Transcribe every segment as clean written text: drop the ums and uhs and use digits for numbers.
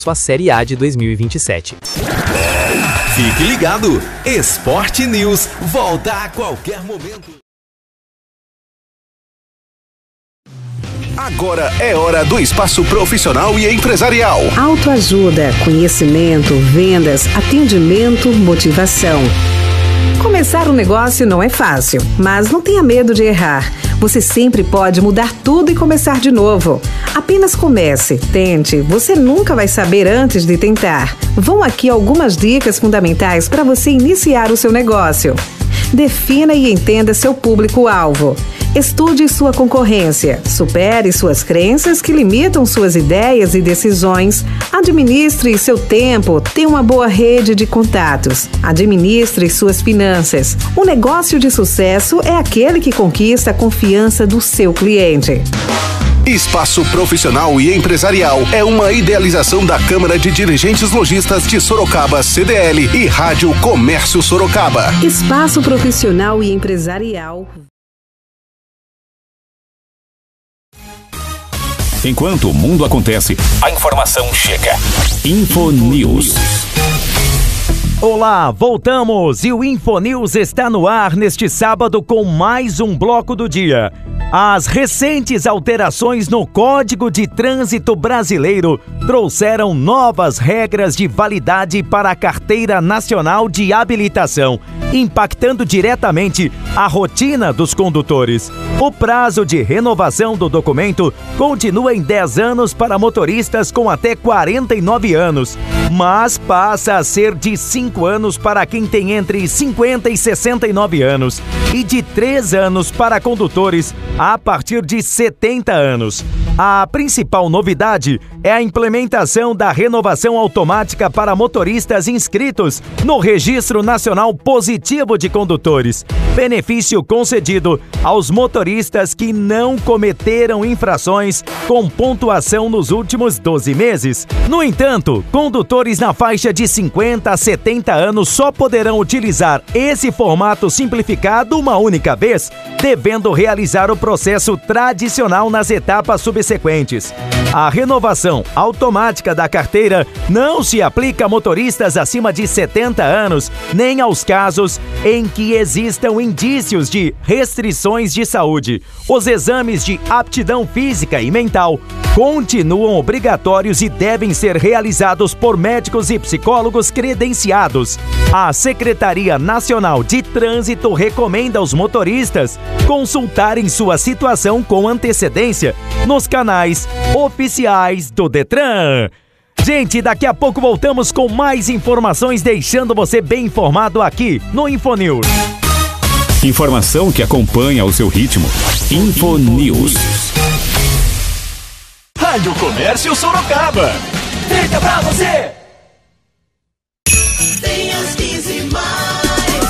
sua Série A de 2027. Fique ligado, Esporte News volta a qualquer momento. Agora é hora do espaço profissional e empresarial. Autoajuda, conhecimento, vendas, atendimento, motivação. Começar um negócio não é fácil, mas não tenha medo de errar. Você sempre pode mudar tudo e começar de novo. Apenas comece, tente, você nunca vai saber antes de tentar. Vão aqui algumas dicas fundamentais para você iniciar o seu negócio. Defina e entenda seu público-alvo. Estude sua concorrência, supere suas crenças que limitam suas ideias e decisões, administre seu tempo, tenha uma boa rede de contatos, administre suas finanças. Um negócio de sucesso é aquele que conquista a confiança do seu cliente. Espaço Profissional e Empresarial é uma idealização da Câmara de Dirigentes Lojistas de Sorocaba, CDL, e Rádio Comércio Sorocaba. Espaço Profissional e Empresarial. Enquanto o mundo acontece, a informação chega. Infonews. Olá, voltamos e o Infonews está no ar neste sábado com mais um bloco do dia. As recentes alterações no Código de Trânsito Brasileiro trouxeram novas regras de validade para a Carteira Nacional de Habilitação, impactando diretamente a rotina dos condutores. O prazo de renovação do documento continua em 10 anos para motoristas com até 49 anos, mas passa a ser de 5 anos para quem tem entre 50 e 69 anos e de 3 anos para condutores a partir de 70 anos. A principal novidade é a implementação da renovação automática para motoristas inscritos no Registro Nacional Positivo de Condutores, benefício concedido aos motoristas que não cometeram infrações com pontuação nos últimos 12 meses. No entanto, condutores na faixa de 50 a 70 anos só poderão utilizar esse formato simplificado uma única vez, devendo realizar o processo tradicional nas etapas subsequentes. A renovação automática da carteira não se aplica a motoristas acima de 70 anos, nem aos casos em que existam indícios de restrições de saúde. Os exames de aptidão física e mental continuam obrigatórios e devem ser realizados por médicos e psicólogos credenciados. A Secretaria Nacional de Trânsito recomenda aos motoristas consultarem sua situação com antecedência nos canais oficiais do Detran. Gente, daqui a pouco voltamos com mais informações, deixando você bem informado aqui no Infonews. Informação que acompanha o seu ritmo. Infonews. Rádio Comércio Sorocaba. Fica pra você. Tem as 15 mais.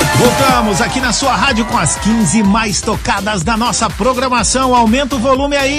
Voltamos aqui na sua rádio com as 15 mais tocadas da nossa programação. Aumenta o volume aí.